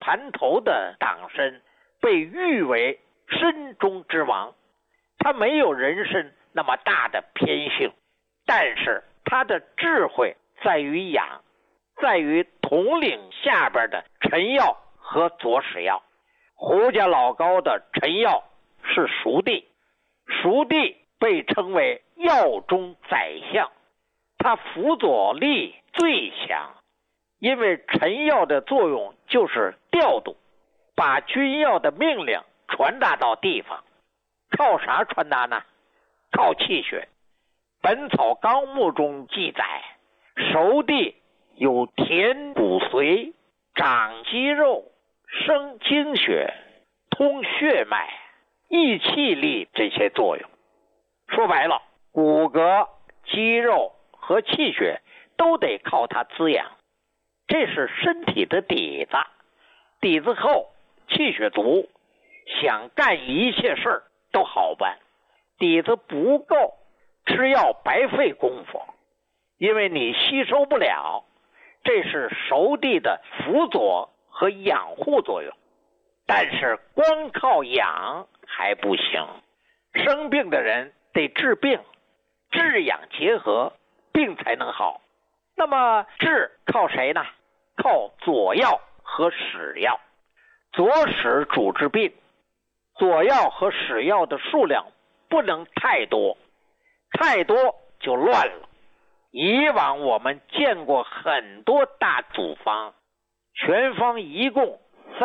盘头的党参被誉为参中之王，他没有人参那么大的偏性，但是他的智慧在于养，在于统领下边的陈药和左史药。胡家老高的陈药是熟地，熟地被称为药中宰相，他辅佐力最强，因为陈药的作用就是调度，把军药的命令传达到地方。靠啥传达呢？靠气血。本草纲目中记载，熟地有填骨髓、长肌肉、生精血、通血脉、益气力这些作用。说白了，骨骼、肌肉和气血都得靠它滋养，这是身体的底子。底子厚，气血足，想干一切事儿都好办。底子不够，吃药白费功夫，因为你吸收不了，这是熟地的辅佐和养护作用。但是光靠养还不行，生病的人得治病，治养结合，病才能好。那么治靠谁呢？靠佐药和使药。佐使主治病，佐药和使药的数量不能太多，太多就乱了。以往我们见过很多大组方，全方一共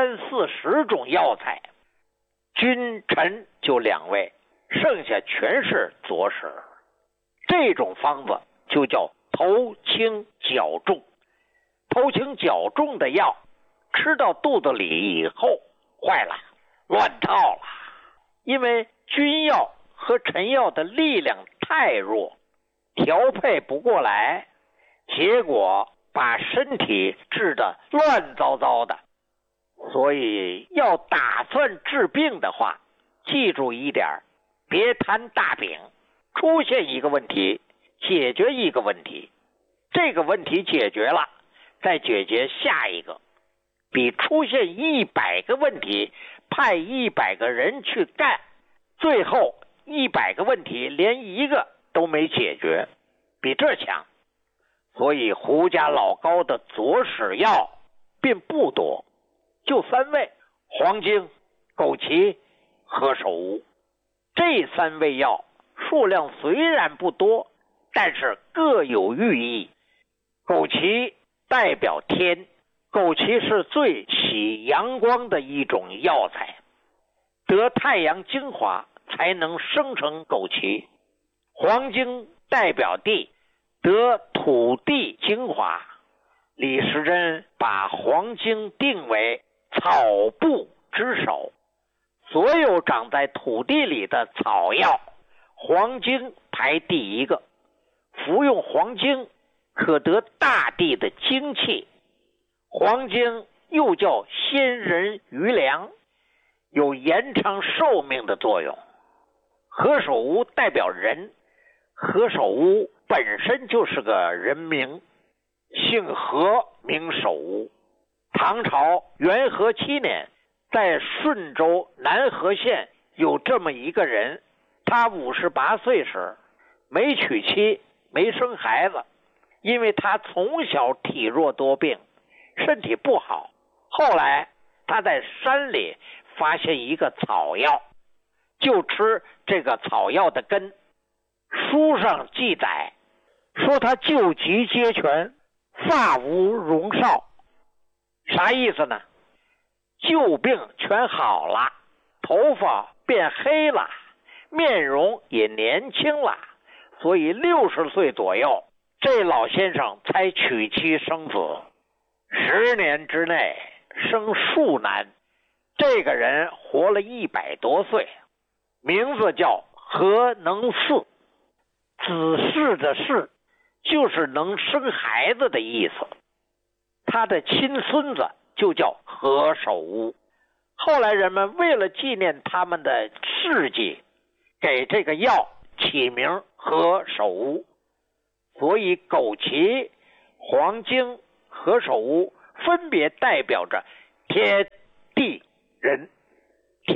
30-40种药材，君臣就2位，剩下全是佐使。这种方子就叫头轻脚重。头轻脚重的药吃到肚子里以后坏了，乱套了。因为君药和臣药的力量太弱，调配不过来，结果把身体治得乱糟糟的。所以要打算治病的话，记住一点，别摊大饼，出现一个问题解决一个问题，这个问题解决了再解决下一个，比出现100个问题派100个人去干，最后100个问题连一个都没解决，比这强。所以胡家老高的佐使药并不多，就3味：黄精、枸杞、何首乌。这3味药数量虽然不多，但是各有寓意。枸杞代表天，枸杞是最起阳光的一种药材，得太阳精华才能生成枸杞。黄精代表地，得土地精华。李时珍把黄精定为草部之首，所有长在土地里的草药，黄精排第一个。服用黄精可得大地的精气。黄精又叫仙人余粮，有延长寿命的作用。何首乌代表人，何首乌本身就是个人名，姓何名首乌。唐朝元和7年，在顺州南河县有这么一个人，他58岁时没娶妻，没生孩子，因为他从小体弱多病，身体不好。后来他在山里发现一个草药，就吃这个草药的根。书上记载说他救急皆全，发无荣少。啥意思呢？旧病全好了，头发变黑了，面容也年轻了，所以60岁左右，这老先生才娶妻生子，10年之内生数男。这个人活了100多岁，名字叫何能嗣。子嗣的嗣就是能生孩子的意思。他的亲孙子就叫何首乌。后来人们为了纪念他们的事迹，给这个药起名何首乌。所以枸杞、黄精、何首乌分别代表着天、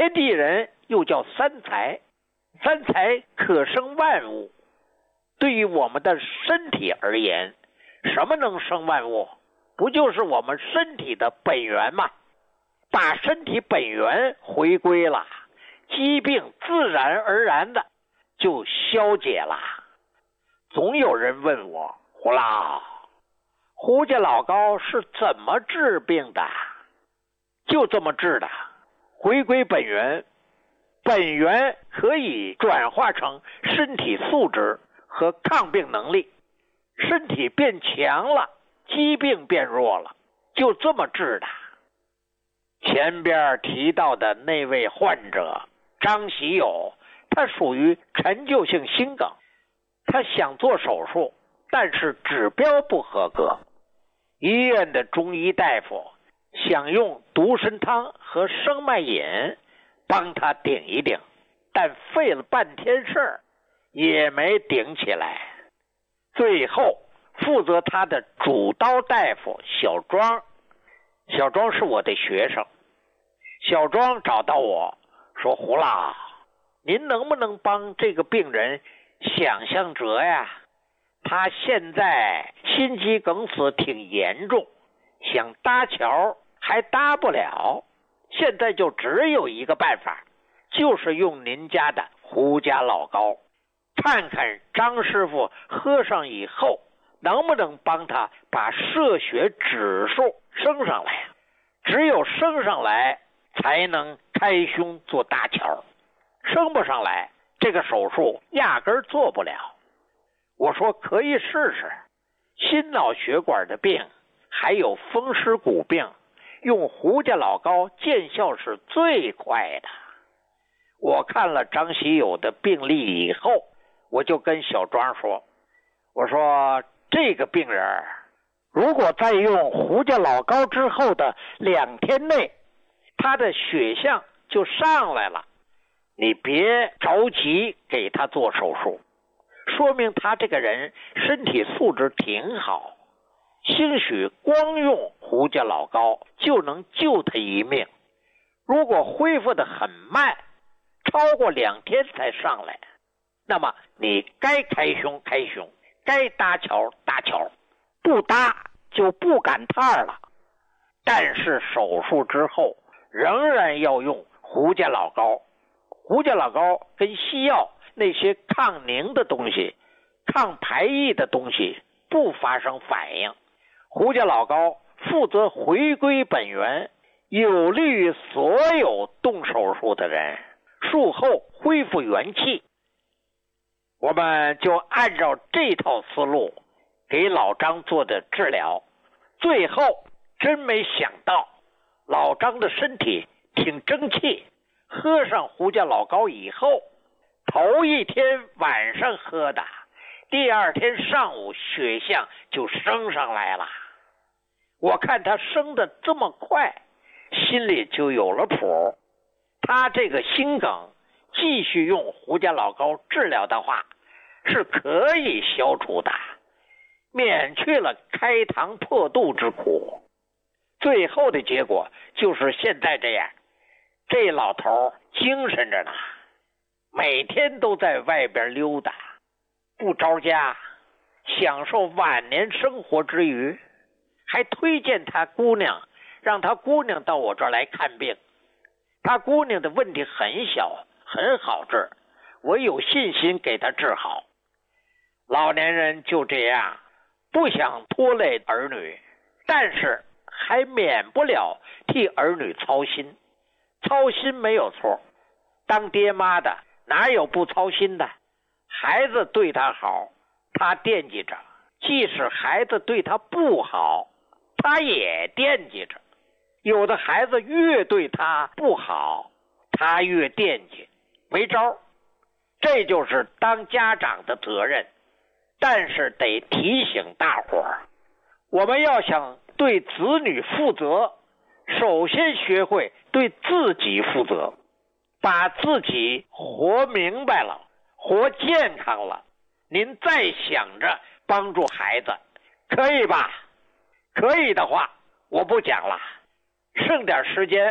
天地人又叫三才，三才可生万物。对于我们的身体而言，什么能生万物？不就是我们身体的本源吗？把身体本源回归了，疾病自然而然的就消解了。总有人问我，胡老，胡家老高是怎么治病的？就这么治的，回归本源，本源可以转化成身体素质和抗病能力，身体变强了，疾病变弱了，就这么治的。前边提到的那位患者张喜友，他属于陈旧性心梗，他想做手术，但是指标不合格。医院的中医大夫想用独参汤和生脉饮帮他顶一顶，但费了半天事儿也没顶起来。最后负责他的主刀大夫小庄，小庄是我的学生，小庄找到我说，胡老，您能不能帮这个病人想象辙呀？他现在心肌梗死挺严重，想搭桥还搭不了，现在就只有一个办法，就是用您家的胡家老高，看看张师傅喝上以后能不能帮他把射血指数升上来。只有升上来才能开胸做搭桥，升不上来这个手术压根儿做不了。我说可以试试，心脑血管的病还有风湿骨病，用胡家老高见效是最快的。我看了张喜友的病例以后，我就跟小庄说，我说这个病人如果在用胡家老高之后的2天内，他的血象就上来了，你别着急给他做手术，说明他这个人身体素质挺好，兴许光用胡家老高就能救他一命。如果恢复得很慢，超过2天才上来，那么你该开胸开胸，该搭桥搭桥，不搭就不赶趟了。但是手术之后仍然要用胡家老高，胡家老高跟西药那些抗凝的东西、抗排异的东西不发生反应。胡家老高负责回归本源，有利于所有动手术的人术后恢复元气。我们就按照这套思路给老张做的治疗，最后真没想到老张的身体挺争气，喝上胡家老高以后，头一天晚上喝的，第2天上午血象就升上来了。我看他升得这么快，心里就有了谱。他这个心梗继续用胡家老高治疗的话，是可以消除的，免去了开膛破肚之苦。最后的结果就是现在这样，这老头精神着呢，每天都在外边溜达，不着家，享受晚年生活之余，还推荐他姑娘，让他姑娘到我这儿来看病。他姑娘的问题很小，很好治，我有信心给他治好。老年人就这样，不想拖累儿女，但是还免不了替儿女操心。操心没有错，当爹妈的哪有不操心的？孩子对他好，他惦记着，即使孩子对他不好，他也惦记着。有的孩子越对他不好，他越惦记，没招。这就是当家长的责任。但是得提醒大伙儿，我们要想对子女负责，首先学会对自己负责，把自己活明白了，活健康了，您再想着帮助孩子，可以吧？可以的话，我不讲了，剩点时间